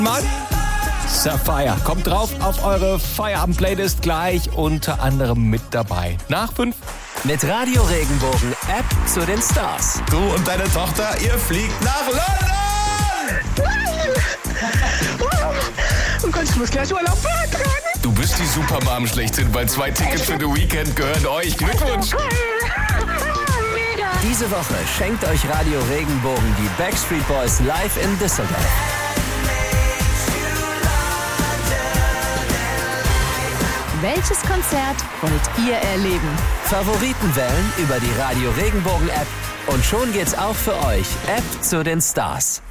Mal Sapphire kommt drauf auf eure Feierabend-Playlist, gleich unter anderem mit dabei. Nach 5. Mit Radio Regenbogen App zu den Stars. Du und deine Tochter, ihr fliegt nach London! Oh Gott, ich muss gleich Urlaub beantragen. Du bist die Supermom schlechthin, weil 2 Tickets für The Weekend gehören euch. Glückwunsch! Diese Woche schenkt euch Radio Regenbogen die Backstreet Boys live in Düsseldorf. Welches Konzert wollt ihr erleben? Favoriten wählen über die Radio Regenbogen App. Und schon geht's auch für euch. App zu den Stars.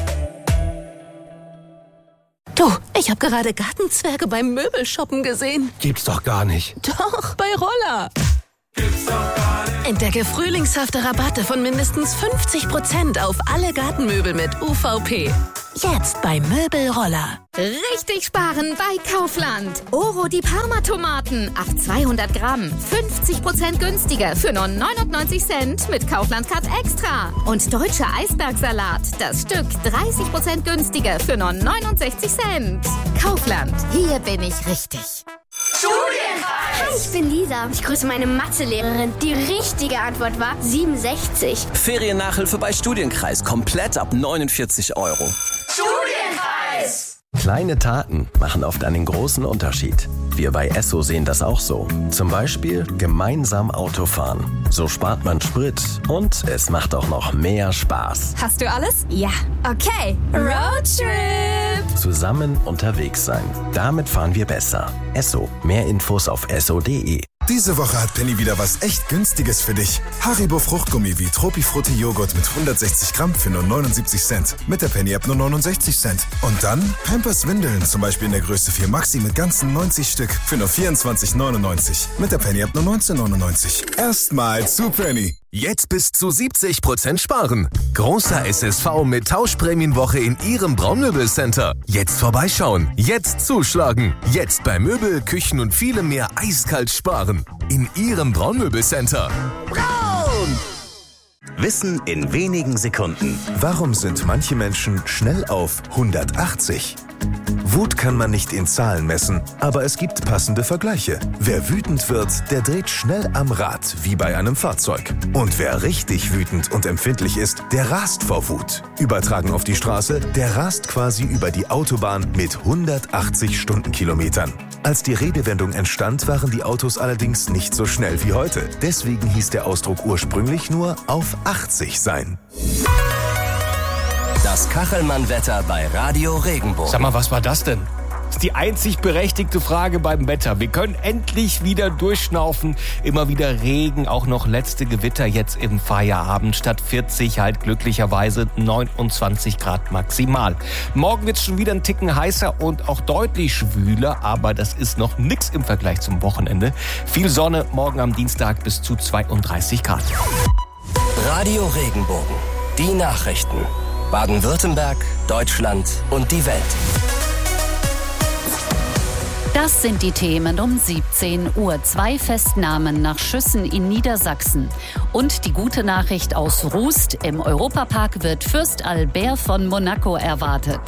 Du, ich habe gerade Gartenzwerge beim Möbelshoppen gesehen. Gibt's doch gar nicht. Doch, bei Roller. Entdecke frühlingshafte Rabatte von mindestens 50% auf alle Gartenmöbel mit UVP. Jetzt bei Möbelroller. Richtig sparen bei Kaufland. Oro die Parma-Tomaten auf 200 Gramm. 50% günstiger für nur 99 Cent mit Kaufland Card Extra. Und deutscher Eisbergsalat. Das Stück 30% günstiger für nur 69 Cent. Kaufland. Hier bin ich richtig. Hi, ich bin Lisa. Ich grüße meine Mathelehrerin. Die richtige Antwort war 67. Feriennachhilfe bei Studienkreis. Komplett ab 49 €. Kleine Taten machen oft einen großen Unterschied. Wir bei Esso sehen das auch so. Zum Beispiel gemeinsam Autofahren. So spart man Sprit und es macht auch noch mehr Spaß. Hast du alles? Ja. Okay. Roadtrip. Zusammen unterwegs sein. Damit fahren wir besser. Esso. Mehr Infos auf esso.de. Diese Woche hat Penny wieder was echt Günstiges für dich. Haribo Fruchtgummi wie Tropifrutti Joghurt mit 160 Gramm für nur 79 Cent. Mit der Penny-App nur 69 Cent. Und dann Pampers Windeln, zum Beispiel in der Größe 4 Maxi mit ganzen 90 Stück für nur 24,99. Mit der Penny-App nur 19,99. Erstmal zu Penny. Jetzt bis zu 70% sparen. Großer SSV mit Tauschprämienwoche in Ihrem Braunmöbelcenter. Jetzt vorbeischauen. Jetzt zuschlagen. Jetzt bei Möbel, Küchen und vielem mehr eiskalt sparen. In Ihrem Braunmöbelcenter. Braun! Wissen in wenigen Sekunden. Warum sind manche Menschen schnell auf 180? Wut kann man nicht in Zahlen messen, aber es gibt passende Vergleiche. Wer wütend wird, der dreht schnell am Rad, wie bei einem Fahrzeug. Und wer richtig wütend und empfindlich ist, der rast vor Wut. Übertragen auf die Straße, der rast quasi über die Autobahn mit 180 Stundenkilometern. Als die Redewendung entstand, waren die Autos allerdings nicht so schnell wie heute. Deswegen hieß der Ausdruck ursprünglich nur auf 80 sein. Das Kachelmann-Wetter bei Radio Regenbogen. Sag mal, was war das denn? Das ist die einzig berechtigte Frage beim Wetter. Wir können endlich wieder durchschnaufen. Immer wieder Regen, auch noch letzte Gewitter jetzt im Feierabend. Statt 40 halt glücklicherweise 29 Grad maximal. Morgen wird es schon wieder ein Ticken heißer und auch deutlich schwüler. Aber das ist noch nix im Vergleich zum Wochenende. Viel Sonne, morgen am Dienstag bis zu 32 Grad. Radio Regenbogen. Die Nachrichten. Baden-Württemberg, Deutschland und die Welt. Das sind die Themen um 17 Uhr. 2 Festnahmen nach Schüssen in Niedersachsen. Und die gute Nachricht aus Rust. Im Europapark wird Fürst Albert von Monaco erwartet.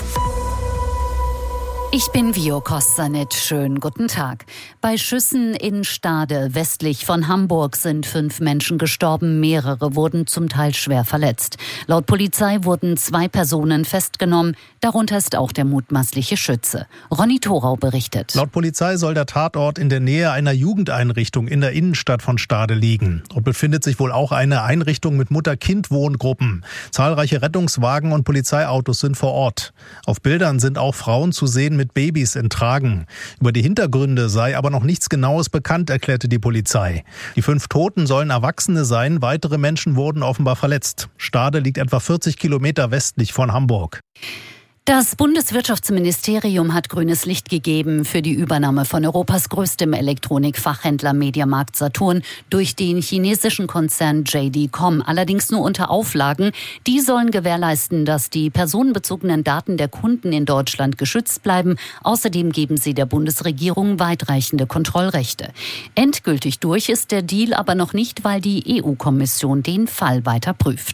Ich bin Vio Kostanet. Schönen guten Tag. Bei Schüssen in Stade westlich von Hamburg sind 5 Menschen gestorben. Mehrere wurden zum Teil schwer verletzt. Laut Polizei wurden 2 Personen festgenommen. Darunter ist auch der mutmaßliche Schütze. Ronny Thorau berichtet. Laut Polizei soll der Tatort in der Nähe einer Jugendeinrichtung in der Innenstadt von Stade liegen. Dort befindet sich wohl auch eine Einrichtung mit Mutter-Kind-Wohngruppen. Zahlreiche Rettungswagen und Polizeiautos sind vor Ort. Auf Bildern sind auch Frauen zu sehen mit Babys in Tragen. Über die Hintergründe sei aber noch nichts Genaues bekannt, erklärte die Polizei. Die 5 Toten sollen Erwachsene sein, weitere Menschen wurden offenbar verletzt. Stade liegt etwa 40 Kilometer westlich von Hamburg. Das Bundeswirtschaftsministerium hat grünes Licht gegeben für die Übernahme von Europas größtem Elektronikfachhändler Mediamarkt Saturn durch den chinesischen Konzern JD.com. Allerdings nur unter Auflagen. Die sollen gewährleisten, dass die personenbezogenen Daten der Kunden in Deutschland geschützt bleiben. Außerdem geben sie der Bundesregierung weitreichende Kontrollrechte. Endgültig durch ist der Deal aber noch nicht, weil die EU-Kommission den Fall weiter prüft.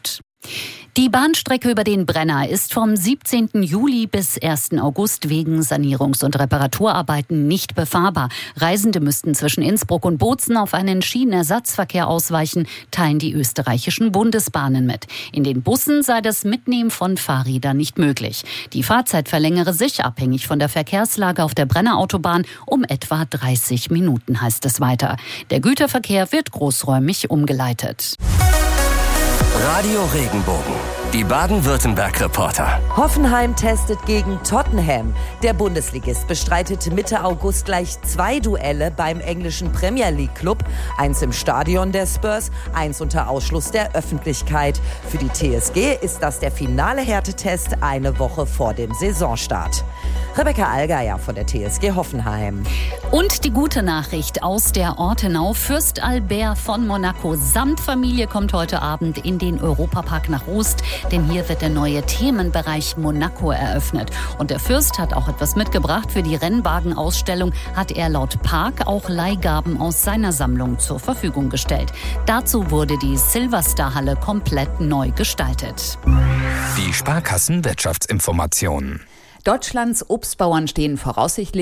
Die Bahnstrecke über den Brenner ist vom 17. Juli bis 1. August wegen Sanierungs- und Reparaturarbeiten nicht befahrbar. Reisende müssten zwischen Innsbruck und Bozen auf einen Schienenersatzverkehr ausweichen, teilen die österreichischen Bundesbahnen mit. In den Bussen sei das Mitnehmen von Fahrrädern nicht möglich. Die Fahrzeit verlängere sich, abhängig von der Verkehrslage auf der Brennerautobahn, um etwa 30 Minuten, heißt es weiter. Der Güterverkehr wird großräumig umgeleitet. Radio Regenbogen, die Baden-Württemberg-Reporter. Hoffenheim testet gegen Tottenham. Der Bundesligist bestreitet Mitte August gleich 2 Duelle beim englischen Premier League Club. Eins im Stadion der Spurs, eins unter Ausschluss der Öffentlichkeit. Für die TSG ist das der finale Härtetest eine Woche vor dem Saisonstart. Rebecca Allgeier von der TSG Hoffenheim. Und die gute Nachricht aus der Ortenau. Fürst Albert von Monaco samt Familie kommt heute Abend in den Europapark nach Rust, denn hier wird der neue Themenbereich Monaco eröffnet. Und der Fürst hat auch etwas mitgebracht. Für die Rennwagenausstellung hat er laut Park auch Leihgaben aus seiner Sammlung zur Verfügung gestellt. Dazu wurde die Silverstar-Halle komplett neu gestaltet. Die Sparkassen-Wirtschaftsinformationen. Deutschlands Obstbauern stehen voraussichtlich